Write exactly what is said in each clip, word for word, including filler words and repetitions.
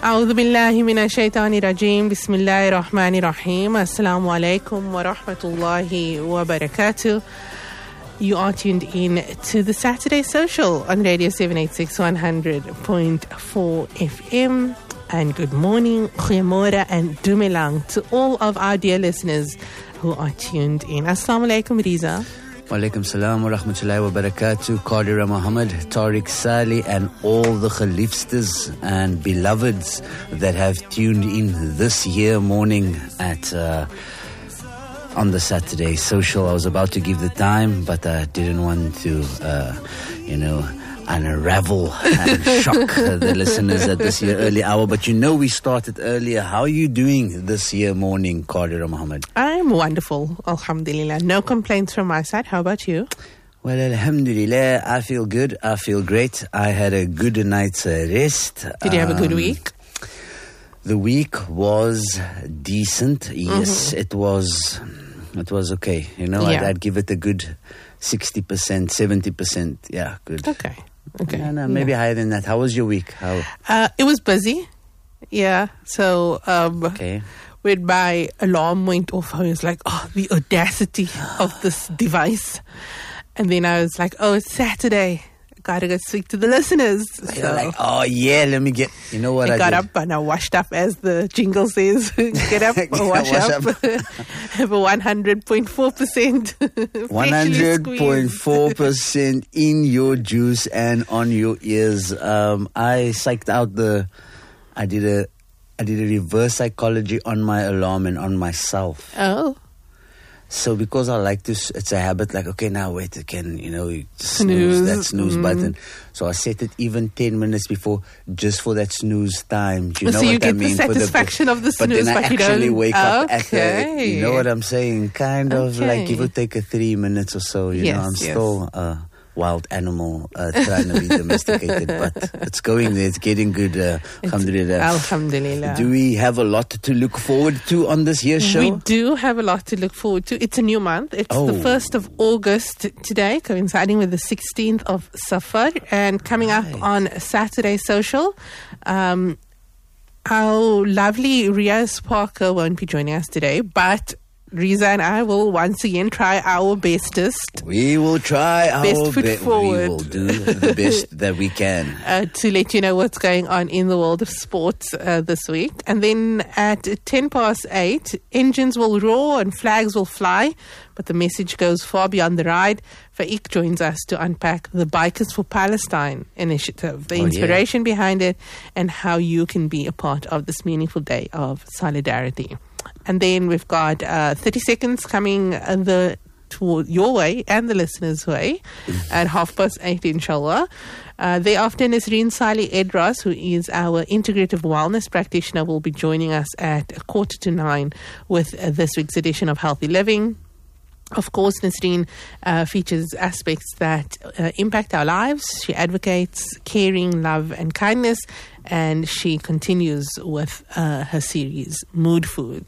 أعوذ بالله من الشيطان الرجيم بسم الله الرحمن الرحيم السلام عليكم ورحمة الله وبركاته. You are tuned in to the Saturday Social on Radio seven eighty-six one hundred point four F M. And good morning, goeiemorgen and dumelang to all of our dear listeners who are tuned in. Assalamu alaikum, Riza. Wa alaikum salam wa rahmatullahi wa barakatuh. Qadira Muhammad, Tariq Sali, and all the Khalifstas and beloveds that have tuned in this year morning at uh, on the Saturday Social. I was about to give the time, but I didn't want to, uh, you know, unravel and shock the listeners at this year early hour. But you know we started earlier. How are you doing this year morning, Qadira Muhammad? I'm wonderful, alhamdulillah. No complaints from my side. How about you? Well, alhamdulillah, I feel good. I feel great. I had a good night's rest. Did you have um, a good week? The week was decent. Yes, mm-hmm. it was. It was okay. You know, Yeah. I'd, I'd give it a good sixty percent, seventy percent. Yeah, good. Okay. Okay. No, no, maybe Yeah. higher than that. How was your week? How? Uh, it was busy. Yeah. So um, Okay. when my alarm went off, I was like, oh, the audacity of this device. And then I was like, oh, it's Saturday. Gotta go speak to the listeners. You're like, oh yeah, let me get. You know what I, I got did? up and I washed up, as the jingle says. Get up, wash, Wash up. Have a one hundred point four percent. one hundred point four percent in your juice and on your ears. Um, I psyched out the. I did a. I did a reverse psychology on my alarm and on myself. Oh. So because I like to, it's a habit. Like, okay, now wait, it can, you know, you Snooze. snooze that snooze Mm. button. So I set it even ten minutes before, just for that snooze time. Do you know So what you I get the mean? For satisfaction of the But snooze, then I but you actually don't- wake up at the. Okay. You know what I'm saying? Kind of like give or Okay. take a three minutes or so. You Yes, know, I'm yes. still a wild animal uh, trying to be domesticated, but it's going there. It's getting good. Uh, alhamdulillah. Alhamdulillah. Do we have a lot to look forward to on this year's show? We do have a lot to look forward to. It's a new month. It's Oh. the first of August today, coinciding with the sixteenth of Safar. And coming up Right. on Saturday Social, um, our lovely Riaz Parker won't be joining us today, but Riza and I will once again try our bestest We will try our Best foot best. We forward. will do the best that we can. uh, to let you know what's going on in the world of sports uh, this week. And then at ten past eight, engines will roar and flags will fly, but the message goes far beyond the ride. Faik joins us to unpack the Bikers for Palestine initiative, the Oh, yeah. inspiration behind it, and how you can be a part of this meaningful day of solidarity. And then we've got uh, thirty seconds coming uh, the toward your way and the listeners' way at half past eight, inshallah. Uh, thereafter, Nasreen Saleh Edras, who is our integrative wellness practitioner, will be joining us at a quarter to nine with uh, this week's edition of Healthy Living. Of course, Nasreen uh, features aspects that uh, impact our lives. She advocates caring, love, and kindness, and she continues with uh, her series, Mood Foods.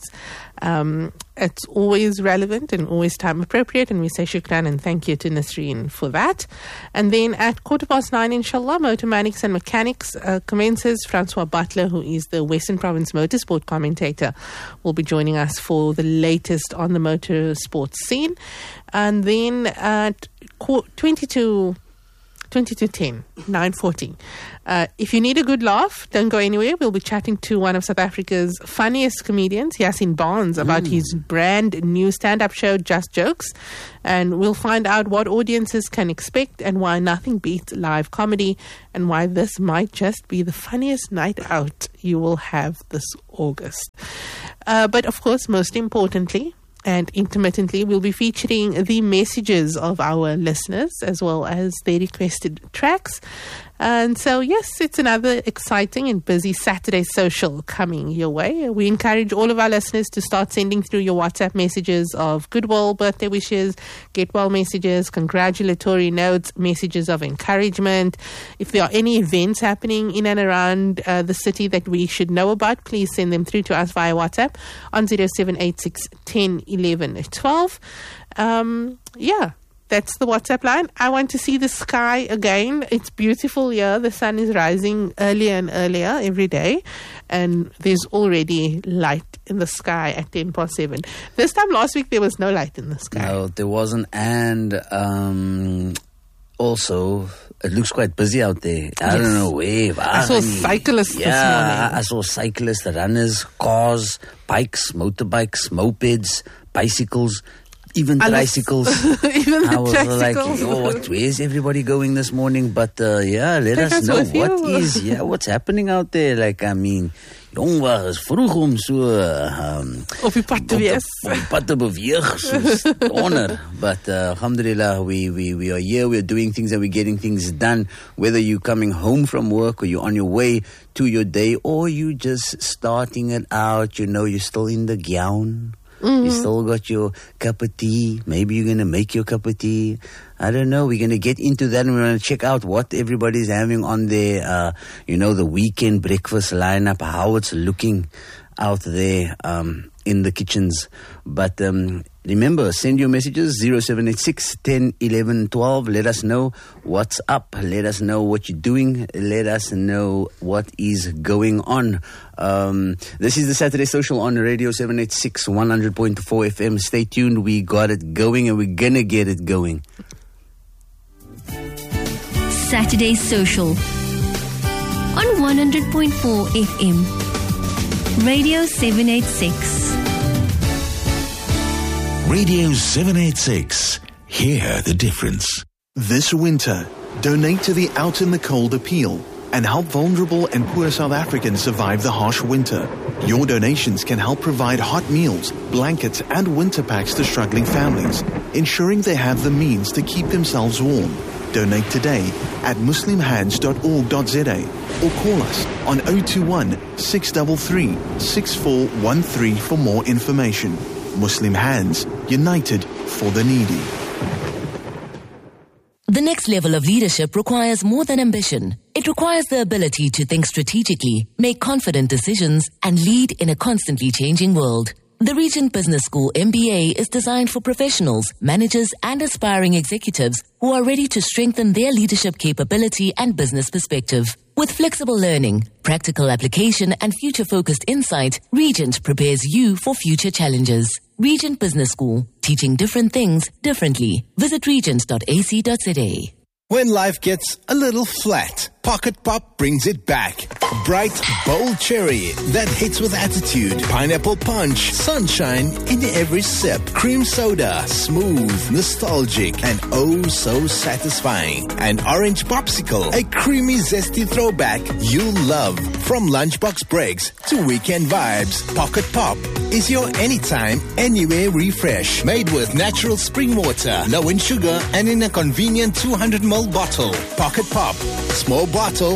Um, it's always relevant and always time appropriate, and we say shukran and thank you to Nasreen for that. And then at quarter past nine, inshallah, Motor Mechanics and Mechanics uh, commences. Francois Butler, who is the Western Province motorsport commentator, will be joining us for the latest on the motorsport scene. And then at qu- twenty-two twenty to ten, nine forty. Uh, if you need a good laugh, don't go anywhere. We'll be chatting to one of South Africa's funniest comedians, Yasin Barnes, about Mm. his brand new stand-up show, Just Jokes. And we'll find out what audiences can expect and why nothing beats live comedy, and why this might just be the funniest night out you will have this August. Uh, but of course, most importantly, and intermittently, we'll be featuring the messages of our listeners as well as their requested tracks. And so, yes, it's another exciting and busy Saturday Social coming your way. We encourage all of our listeners to start sending through your WhatsApp messages of goodwill, birthday wishes, get well messages, congratulatory notes, messages of encouragement. If there are any events happening in and around uh, the city that we should know about, please send them through to us via WhatsApp on zero seven eight six, one zero, eleven, twelve. Um, yeah. That's the WhatsApp line. I want to see the sky again. It's beautiful here. The sun is rising earlier and earlier every day. and there's already light in the sky at ten past seven. This time last week, there was no light in the sky. No, there wasn't. And um, also, it looks quite busy out there. I Yes. don't know where. I saw cyclists yeah, this morning. I saw cyclists, runners, cars, bikes, motorbikes, mopeds, bicycles, even I was- tricycles. Even the I was like, tricycles. yo, what, where's everybody going this morning? But uh, yeah, let Take us us know with what you. is, yeah, what's happening out there. Like, I mean, jong, waar is vroeg om so um, Op die pad te op die- wees. op die pad te beweeg, soos honor. But uh, alhamdulillah, we, we, we are here, we are doing things and we're getting things done. Whether you're coming home from work or you're on your way to your day or you just starting it out, you know, you're still in the gown. Mm-hmm. You still got your cup of tea. Maybe you're going to make your cup of tea. I don't know. We're going to get into that and we're going to check out what everybody's having on their, uh, you know, the weekend breakfast lineup, how it's looking out there um, in the kitchens. But um, remember, send your messages, zero seven eight six, one zero, one one, one two. Let us know what's up. Let us know what you're doing. Let us know what is going on. Um, this is the Saturday Social on Radio seven eighty-six, one hundred point four F M. Stay tuned. We got it going and we're going to get it going. Saturday Social on one hundred point four F M. Radio seven eighty-six. Radio seven eighty-six. Hear the difference. This winter, donate to the Out in the Cold appeal and help vulnerable and poor South Africans survive the harsh winter. Your donations can help provide hot meals, blankets, and winter packs to struggling families, ensuring they have the means to keep themselves warm. Donate today at muslim hands dot org dot za or call us on zero two one, six three three, six four one three for more information. Muslim Hands, united for the needy. The next level of leadership requires more than ambition. It requires the ability to think strategically, make confident decisions, and lead in a constantly changing world. The Regent Business School M B A is designed for professionals, managers, and aspiring executives who are ready to strengthen their leadership capability and business perspective. With flexible learning, practical application, and future-focused insight, Regent prepares you for future challenges. Regent Business School, teaching different things differently. Visit regent dot a c dot z a. When life gets a little flat, Pocket Pop brings it back. Bright, bold cherry that hits with attitude. Pineapple punch, sunshine in every sip. Cream soda, smooth, nostalgic, and oh so satisfying. An orange popsicle, a creamy, zesty throwback you'll love. From lunchbox breaks to weekend vibes, Pocket Pop is your anytime, anywhere refresh. Made with natural spring water, low in sugar, and in a convenient two hundred milliliter bottle. Pocket Pop, small bottle,